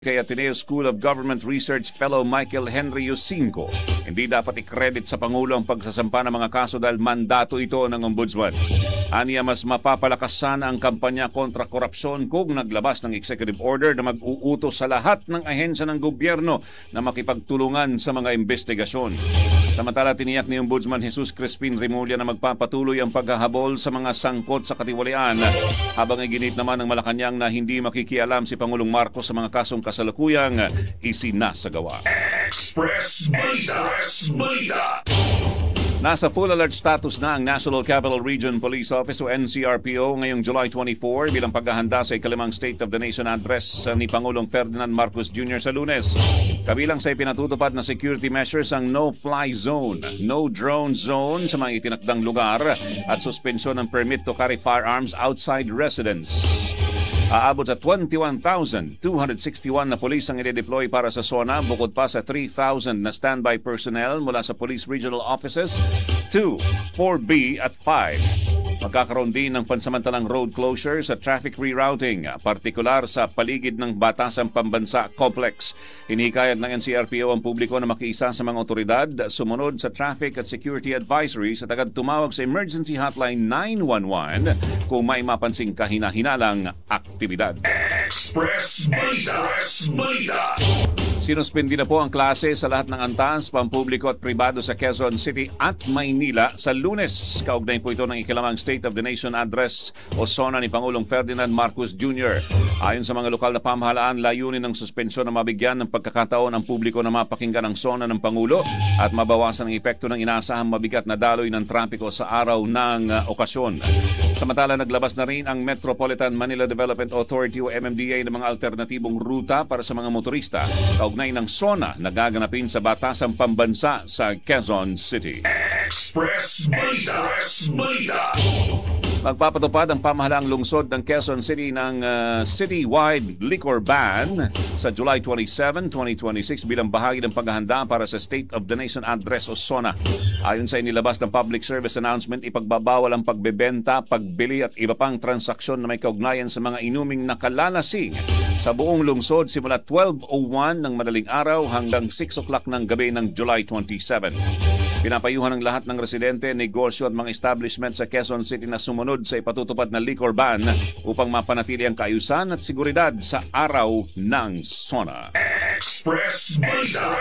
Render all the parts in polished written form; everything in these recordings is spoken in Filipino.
Kay Ateneo School of Government Research Fellow Michael Henry Yusinko, hindi dapat i-credit sa Pangulo ang pagsasampa ng mga kaso dahil mandato ito ng Ombudsman. Aniya mas mapapalakas sana ang kampanya kontra korupsyon kung naglabas ng executive order na mag-uutos sa lahat ng ahensya ng gobyerno na makipagtulungan sa mga investigasyon. Samantala, tiniyak ni Ombudsman Jesus Crispin Remulla na magpapatuloy ang paghahabol sa mga sangkot sa katiwalian habang iginit naman ng Malacanang na hindi makikialam si Pangulong Marcos sa mga kasong kasalukuyang isinasagawa. Express Balita. Nasa full alert status na ang National Capital Region Police Office o NCRPO ngayong July 24 bilang paghahanda sa ikalimang State of the Nation Address ni Pangulong Ferdinand Marcos Jr. sa Lunes. Kabilang sa ipinatutupad na security measures ang no-fly zone, no-drone zone sa mga itinakdang lugar at suspensyon ng permit to carry firearms outside residence. Aabot sa 21,261 na polis ang i-deploy para sa SONA bukod pa sa 3,000 na standby personnel mula sa police regional offices 2, 4B at 5. Magkakaroon din ng pansamantalang road closures at traffic rerouting, partikular sa paligid ng Batasang Pambansa Complex. Hinikayat ng NCRPO ang publiko na makiisa sa mga otoridad, sumunod sa traffic at security advisories at agad tumawag sa emergency hotline 911 kung may mapansing kahina-hinalang aktibidad. Express Balita. Sinuspindi na po ang klase sa lahat ng antas, pampubliko at pribado sa Quezon City at Maynila sa Lunes. Kaugnay po ito ng ikalimang State of the Nation Address o SONA ni Pangulong Ferdinand Marcos Jr. Ayon sa mga lokal na pamahalaan, layunin ng suspensyon na mabigyan ng pagkakataon ang publiko na mapakinggan ang SONA ng Pangulo at mabawasan ang epekto ng inaasahang mabigat na daloy ng trapiko sa araw ng okasyon. Samantala, naglabas na rin ang Metropolitan Manila Development Authority o MMDA ng mga alternatibong ruta para sa mga motorista kaugnay ng SONA na gaganapin sa Batasang Pambansa sa Quezon City. Express Balita. Magpapatupad ang pamahalaang lungsod ng Quezon City ng citywide liquor ban sa July 27, 2026 bilang bahagi ng paghahanda para sa State of the Nation Address o SONA. Ayon sa inilabas ng public service announcement, ipagbabawal ang pagbebenta, pagbili at iba pang transaksyon na may kaugnayan sa mga inuming nakalalasing sa buong lungsod simula 12:01 ng madaling araw hanggang 6 o'clock ng gabi ng July 27. Pinapayuhan ng lahat ng residente, negosyo at mga establishment sa Quezon City na sumunod sa ipatutupad na liquor ban upang mapanatili ang kaayusan at seguridad sa araw ng SONA. Express Balita.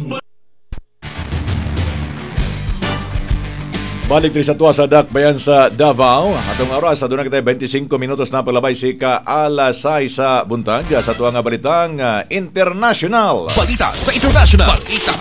Balik rin sa tuwa sa Dakbayan sa Davao. Atong oras, sa doon na kita 25 minutos na palabay si ka-alasay sa buntag sa tuwa nga balitang international. Balita sa international.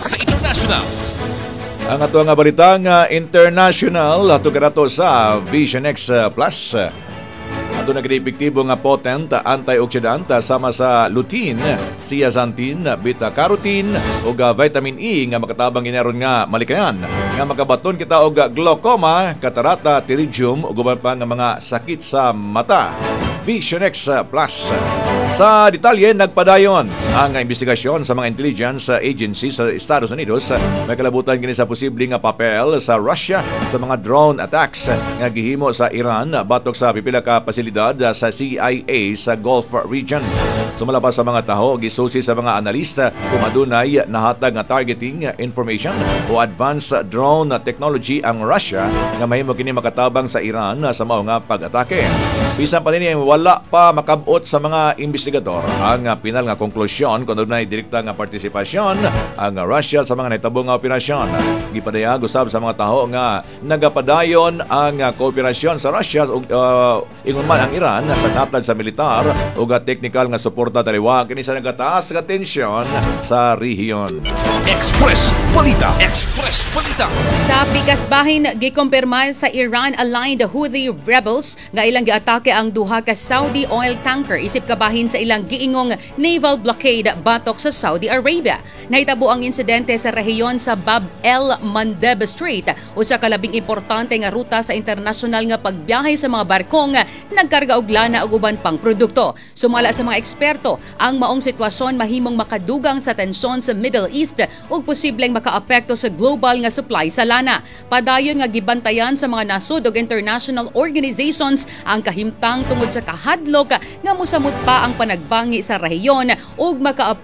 Ang ato nga balitang international ato karato sa Vision X Plus. Ato na epektibo nga potent antioxidant sama sa lutein, zeaxanthin, beta-carotene ug vitamin E nga makatabang gineron nga malikayan nga makabaton kita og glaucoma, catarata, pterygium ug uban pa nga mga sakit sa mata. Vision X Plus. Sa detalye, nagpadayon ang investigasyon sa mga intelligence agency sa Estados Unidos. May kalabutan kini sa posibleng papel sa Russia sa mga drone attacks nga gihimo sa Iran batok sa pipila ka pasilidad sa CIA sa Gulf region. Sumala pa sa mga taho, gisusi sa mga analista kung adunay nahatag nga targeting information o advanced drone technology ang Russia nga mahimo kini makatabang sa Iran sa mao nga pag-atake. Bisan pa nini wala pa makabot sa mga investigador ang pinal nga konklusyon kung adunay direkta nga partisipasyon ang Russia sa mga nahitabong nga operasyon. Gipadayag usab sa mga taho nga nagapadayon ang kooperasyon sa Russia ug ingon man ang Iran sa katad sa militar ug technical nga suporta daliwa kini sa nagataas nga tensyon sa rehiyon. Express Balita. Sa pigasbahin, gikumpirma sa Iran-aligned Houthi rebels nga ilang giatake ang duha ka Saudi oil tanker isip kabahin sa ilang giingong naval blockade batok sa Saudi Arabia. Nahitabo ang insidente sa rehiyon sa Bab el Mandeb Strait, usa ka labing importante nga ruta sa internasyonal nga pagbiyahe sa mga barkong nagkarga og lana ug uban pang produkto. Sumala sa mga eksperto, ang maong sitwasyon mahimong makadugang sa tensyon sa Middle East ug posibleng makaapekto sa global nga supply sa lana. Padayon nga gibantayan sa mga nasud ug international organizations ang kahimtang samtang tungod sa kahadlok nga mosamot pa ang panagbangi sa rehiyon ug